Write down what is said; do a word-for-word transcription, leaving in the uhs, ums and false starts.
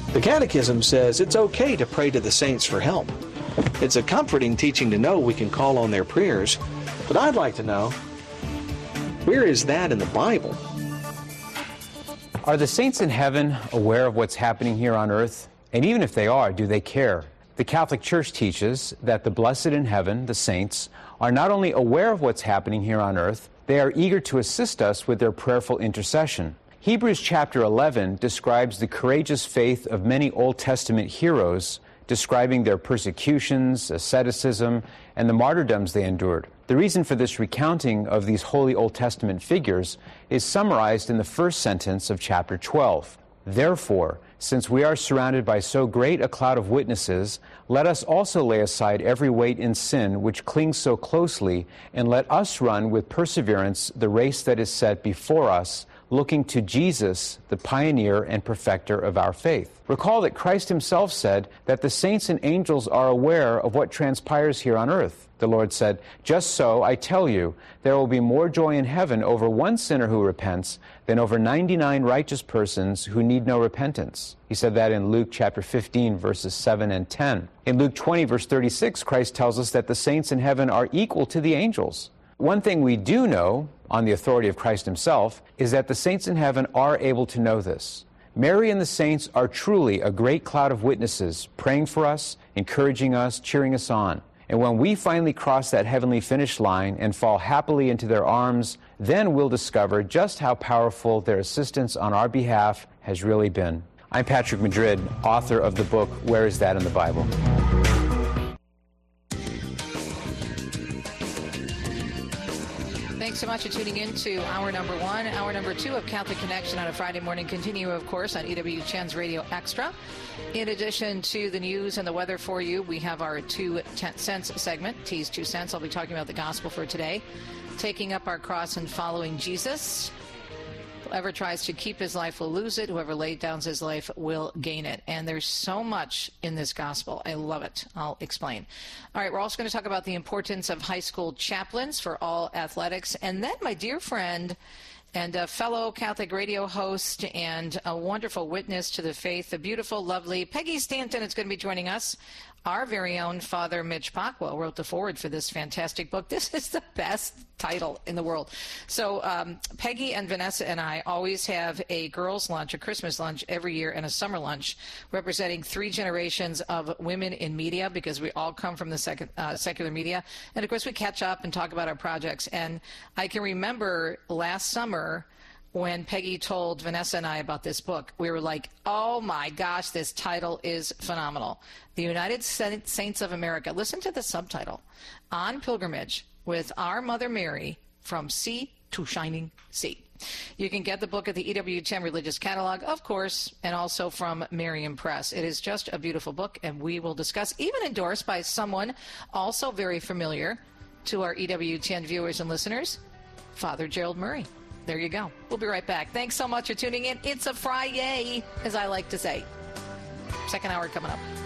The Catechism says it's okay to pray to the saints for help. It's a comforting teaching to know we can call on their prayers, but I'd like to know, where is that in the Bible? Are the saints in heaven aware of what's happening here on earth? And even if they are, do they care? The Catholic Church teaches that the blessed in heaven, the saints, are not only aware of what's happening here on earth, they are eager to assist us with their prayerful intercession. Hebrews chapter eleven describes the courageous faith of many Old Testament heroes, describing their persecutions, asceticism, and the martyrdoms they endured. The reason for this recounting of these holy Old Testament figures is summarized in the first sentence of chapter twelve. Therefore, since we are surrounded by so great a cloud of witnesses, let us also lay aside every weight and sin which clings so closely, and let us run with perseverance the race that is set before us, looking to Jesus, the pioneer and perfecter of our faith. Recall that Christ himself said that the saints and angels are aware of what transpires here on earth. The Lord said, "Just so, I tell you, there will be more joy in heaven over one sinner who repents than over ninety-nine righteous persons who need no repentance." He said that in Luke chapter fifteen, verses seven and ten. In Luke twenty, verse thirty-six, Christ tells us that the saints in heaven are equal to the angels. One thing we do know, on the authority of Christ himself, is that the saints in heaven are able to know this. Mary and the saints are truly a great cloud of witnesses, praying for us, encouraging us, cheering us on. And when we finally cross that heavenly finish line and fall happily into their arms, then we'll discover just how powerful their assistance on our behalf has really been. I'm Patrick Madrid, author of the book, Where Is That in the Bible? Thanks so much for tuning in to hour number one. Hour number two of Catholic Connection on a Friday morning continue, of course, on E W Chen's Radio Extra. In addition to the news and the weather for you, we have our Two Cents segment, T's Two Cents. I'll be talking about the gospel for today. Taking up our cross and following Jesus. Whoever tries to keep his life will lose it. Whoever lays down his life will gain it. And there's so much in this gospel. I love it. I'll explain. All right, we're also going to talk about the importance of high school chaplains for all athletics. And then my dear friend and a fellow Catholic radio host and a wonderful witness to the faith, the beautiful, lovely Peggy Stanton is going to be joining us. Our very own Father Mitch Pacwa wrote the foreword for this fantastic book. This is the best title in the world. So um, Peggy and Vanessa and I always have a girls' lunch, a Christmas lunch every year, and a summer lunch representing three generations of women in media, because we all come from the sec- uh, secular media. And, of course, we catch up and talk about our projects. And I can remember last summer when Peggy told Vanessa and I about this book, we were like, oh my gosh, this title is phenomenal. The United Saints of America. Listen to the subtitle. On Pilgrimage with Our Mother Mary from Sea to Shining Sea. You can get the book at the E W Chen Religious Catalog, of course, and also from Merriam Press. It is just a beautiful book, and we will discuss, even endorsed by someone also very familiar to our E W Chen viewers and listeners, Father Gerald Murray. There you go. We'll be right back. Thanks so much for tuning in. It's a Friday, as I like to say. Second hour coming up.